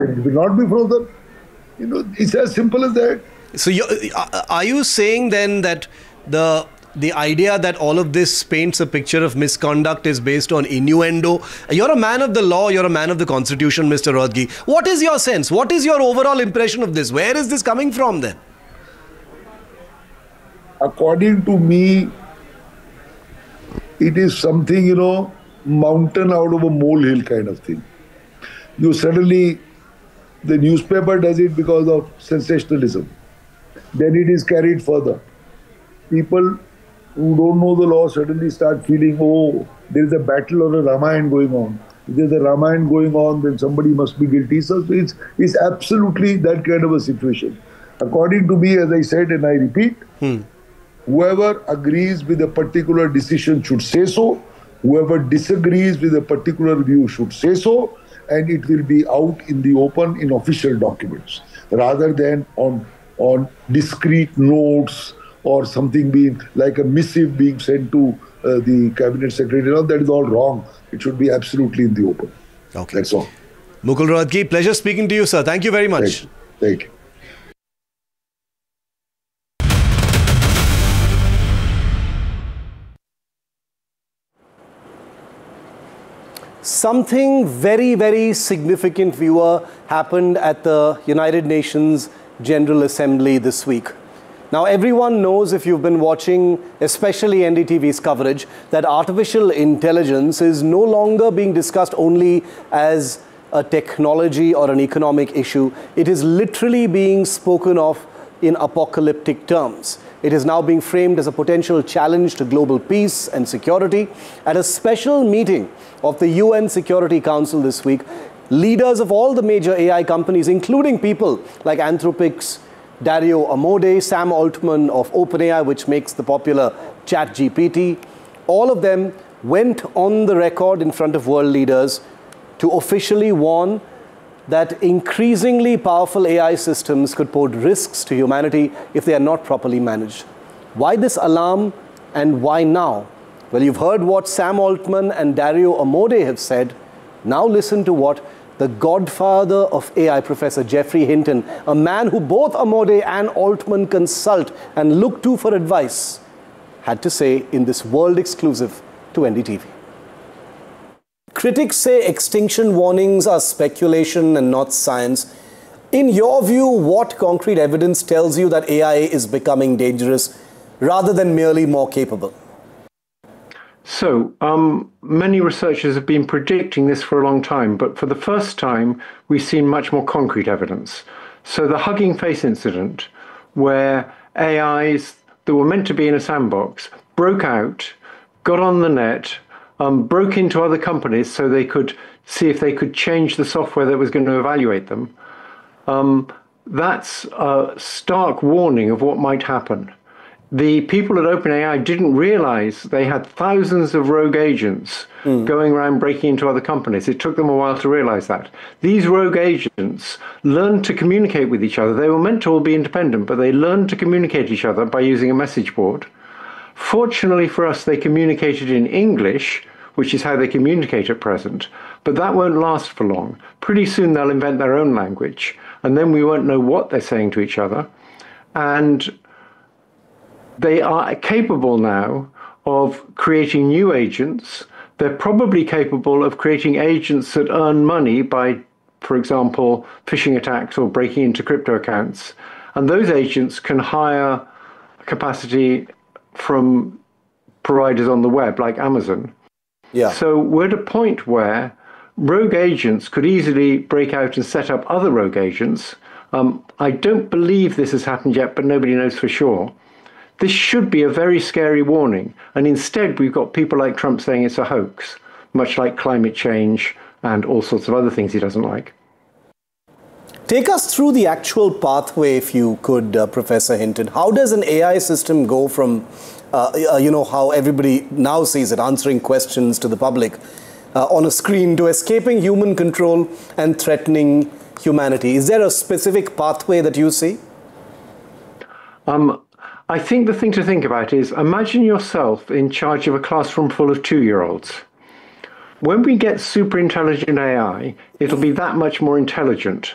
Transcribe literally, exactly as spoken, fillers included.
It will not be frozen. You know, it's as simple as that. So, you, are you saying then that the the idea that all of this paints a picture of misconduct is based on innuendo? You're a man of the law, you're a man of the constitution, Mister Rohatgi. What is your sense? What is your overall impression of this? Where is this coming from then? According to me, it is something, you know, mountain out of a molehill kind of thing. You suddenly, the newspaper does it because of sensationalism. Then it is carried further. People who don't know the law suddenly start feeling, oh, there is a battle or a Ramayana going on. If there's a Ramayana going on, then somebody must be guilty. So it's, it's absolutely that kind of a situation. According to me, as I said and I repeat, hmm. whoever agrees with a particular decision should say so. Whoever disagrees with a particular view should say so. And it will be out in the open in official documents, rather than on, on discrete notes or something being like a missive being sent to uh, the cabinet secretary. No, that is all wrong. It should be absolutely in the open. Okay. That's all. Mukul Rohatgi, pleasure speaking to you, sir. Thank you very much. Thank you. Thank you. Something very, very significant, viewer, happened at the United Nations General Assembly this week. Now, everyone knows, if you've been watching, especially N D T V's coverage, that artificial intelligence is no longer being discussed only as a technology or an economic issue. It is literally being spoken of in apocalyptic terms. It is now being framed as a potential challenge to global peace and security. At a special meeting of the U N Security Council this week, leaders of all the major A I companies, including people like Anthropic's Dario Amodei, Sam Altman of OpenAI, which makes the popular ChatGPT, all of them went on the record in front of world leaders to officially warn that increasingly powerful A I systems could pose risks to humanity if they are not properly managed. Why this alarm and why now? Well, you've heard what Sam Altman and Dario Amodei have said. Now listen to what the godfather of A I, Professor Geoffrey Hinton, a man who both Amodei and Altman consult and look to for advice, had to say in this world exclusive to N D T V. Critics say extinction warnings are speculation and not science. In your view, what concrete evidence tells you that A I is becoming dangerous rather than merely more capable? So, um, many researchers have been predicting this for a long time, but for the first time, we've seen much more concrete evidence. So the Hugging Face incident, where A Is that were meant to be in a sandbox broke out, got on the net, um, broke into other companies so they could see if they could change the software that was going to evaluate them. Um, that's a stark warning of what might happen. The people at OpenAI didn't realize they had thousands of rogue agents mm. going around breaking into other companies. It took them a while to realize that. These rogue agents learned to communicate with each other. They were meant to all be independent, but they learned to communicate each other by using a message board. Fortunately for us, they communicated in English, which is how they communicate at present, but that won't last for long. Pretty soon they'll invent their own language, and then we won't know what they're saying to each other. And they are capable now of creating new agents. They're probably capable of creating agents that earn money by, for example, phishing attacks or breaking into crypto accounts. And those agents can hire capacity from providers on the web like Amazon. Yeah. So we're at a point where rogue agents could easily break out and set up other rogue agents. Um, I don't believe this has happened yet, but nobody knows for sure. This should be a very scary warning. And instead, we've got people like Trump saying it's a hoax, much like climate change and all sorts of other things he doesn't like. Take us through the actual pathway, if you could, uh, Professor Hinton. How does an A I system go from, uh, uh, you know, how everybody now sees it, answering questions to the public uh, on a screen, to escaping human control and threatening humanity? Is there a specific pathway that you see? Um. I think the thing to think about is, imagine yourself in charge of a classroom full of two-year-olds. When we get super intelligent A I, it'll be that much more intelligent.